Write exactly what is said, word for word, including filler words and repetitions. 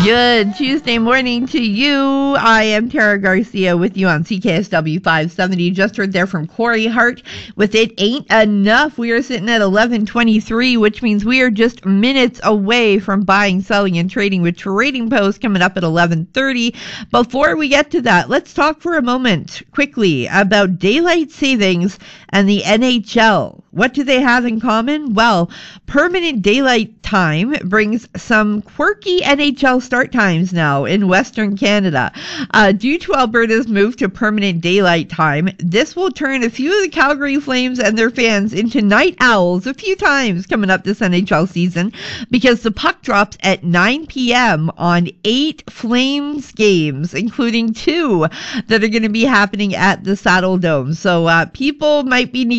Good Tuesday morning to you. I am Tara Garcia with you on C K S W five seventy. Just heard there from Corey Hart with It Ain't Enough. We are sitting at eleven twenty-three, which means we are just minutes away from buying, selling, and trading with Trading Post coming up at eleven thirty. Before we get to that, let's talk for a moment quickly about daylight savings and the N H L. What do they have in common? Well, permanent daylight time brings some quirky N H L start times now in Western Canada. Uh, due to Alberta's move to permanent daylight time, this will turn a few of the Calgary Flames and their fans into night owls a few times coming up this N H L season, because the puck drops at nine p.m. on eight Flames games, including two that are going to be happening at the Saddle Dome. So uh, people might be